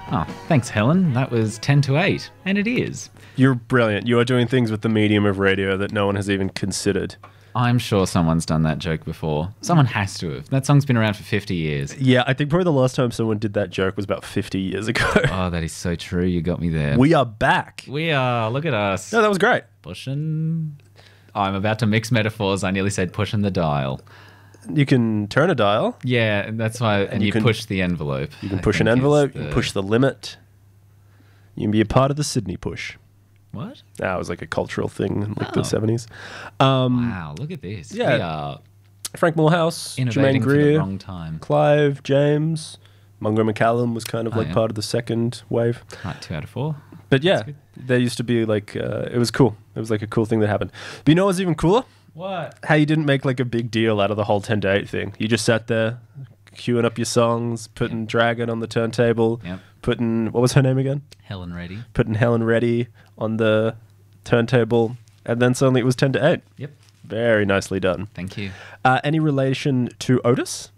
Oh, thanks, Helen. That was 10 to 8. And it is. You're brilliant. You are doing things with the medium of radio that no one has even considered. I'm sure someone's done that joke before. Someone has to have. That song's been around for 50 years. Yeah, I think probably the last time someone did that joke was about 50 years ago. Oh, that is so true. You got me there. We are back. We are. Look at us. No, that was great. Pushing. Oh, I'm about to mix metaphors. I nearly said pushing the dial. You can turn a dial. Yeah, and that's why. And you push the envelope. You can push an envelope. You can push the limit. You can be a part of the Sydney push. What? That was like a cultural thing in like the 70s. Wow, look at this. Yeah. We are Frank Millhouse, innovating Jermaine for the Greer, wrong time. Clive, James, Mungo McCallum was kind of Oh, like yeah. part of the second wave. Right, 2 out of 4. But yeah, there used to be like, it was cool. It was like a cool thing that happened. But you know what's even cooler? What? How you didn't make like a big deal out of the whole 10 to 8 thing. You just sat there queuing up your songs, putting Dragon on the turntable, Yep. putting, what was her name again? Helen Reddy. Putting Helen Reddy on the turntable, and then suddenly it was 10 to 8. Yep. Very nicely done. Thank you. Any relation to Otis?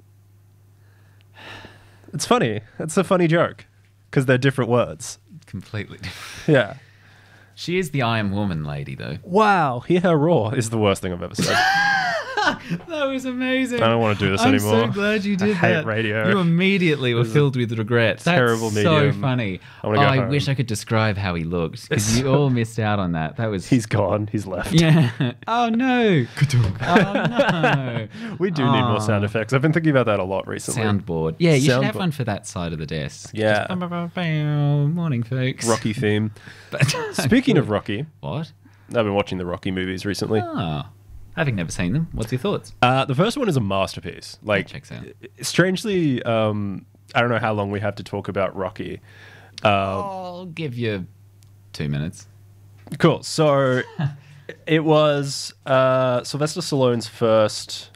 It's funny. It's a funny joke because they're different words. Completely different. Yeah. She is the I Am Woman lady, though. Wow. Hear her roar is the worst thing I've ever said. That was amazing. I don't want to do this anymore. I'm so glad you did I hate that. radio. You immediately were filled with regret. That's terrible so medium. funny. I wanna go I home. wish I could describe how he looked because you all missed out on that. That was... He's gone. He's left. Yeah. Oh, no. Oh, no. We do need more sound effects. I've been thinking about that a lot recently. Soundboard. Yeah, you should have Soundboard. one for that side of the desk. Yeah. Just morning, folks. Rocky theme. Speaking of Rocky, What? I've been watching the Rocky movies recently. Oh. Having never seen them, what's your thoughts? The first one is a masterpiece. Like, checks out. strangely, I don't know how long we have to talk about Rocky. I'll give you 2 minutes. Cool. So it was Sylvester Stallone's first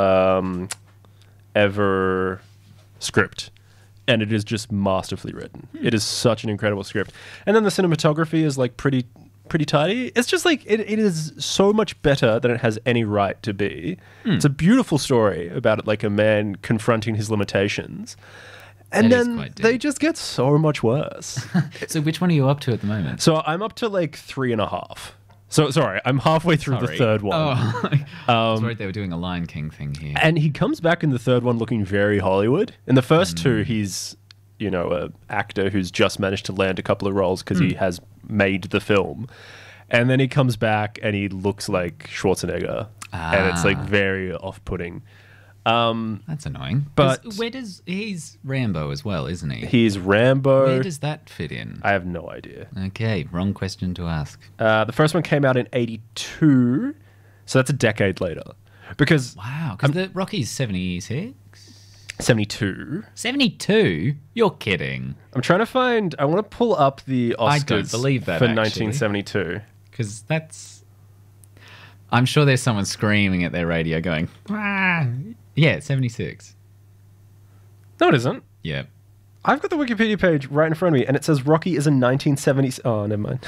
ever script. And it is just masterfully written. It is such an incredible script. And then the cinematography is like pretty tidy. It's just like it is so much better than it has any right to be. It's a beautiful story about like a man confronting his limitations. And That is then quite deep. they just get so much worse. So which one are you up to at the moment? So I'm up to like 3.5. So sorry, I'm halfway through the third one. Oh, I was worried they were doing a Lion King thing here. And he comes back in the third one looking very Hollywood. In the first two, he's, you know, an actor who's just managed to land a couple of roles because he has made the film. And then he comes back and he looks like Schwarzenegger. And it's like very off-putting. That's annoying. But- He's Rambo as well, isn't he? He's Rambo. Where does that fit in? I have no idea. Okay, wrong question to ask. The first one came out in 82. So that's a decade later. Because Wow, because the Rocky's 76? 72. 72? You're kidding. I'm trying to find... I want to pull up the Oscars I don't believe that, for actually. 1972. Because that's... I'm sure there's someone screaming at their radio going, "Ah." Yeah, 76. No, it isn't. Yeah. I've got the Wikipedia page right in front of me, and it says Rocky is a 1970s... Oh, never mind.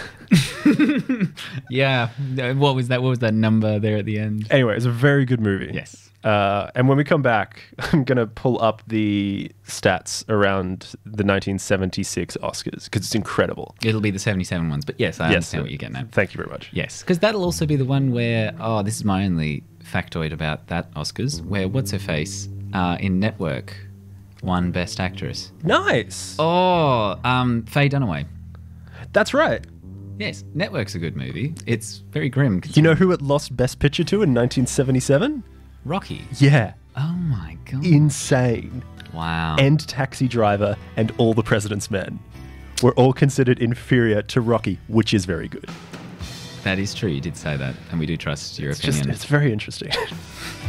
Yeah. What was that? What was that number there at the end? Anyway, it's a very good movie. Yes. And when we come back, I'm going to pull up the stats around the 1976 Oscars, because it's incredible. It'll be the 77 ones, but yes, I understand what you're getting at. Thank you very much. Yes, because that'll also be the one where, this is my only factoid about that Oscars, where What's-Her-Face in Network won Best Actress. Nice. Oh, Faye Dunaway. That's right. Yes, Network's a good movie. It's very grim. You know who it lost Best Picture to in 1977? Rocky. Yeah. Oh my God. Insane. Wow. And Taxi Driver and All the President's Men were all considered inferior to Rocky, which is very good. That is true. You did say that, and we do trust your opinion. It's very interesting.